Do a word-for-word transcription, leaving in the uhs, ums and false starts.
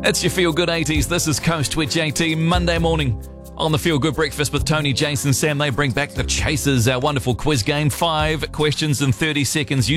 It's your Feel Good eighties. This is Coast with J T. Monday morning on the Feel Good Breakfast with Tony, Jason, Sam. They bring back the Chasers, our wonderful quiz game. Five questions in thirty seconds.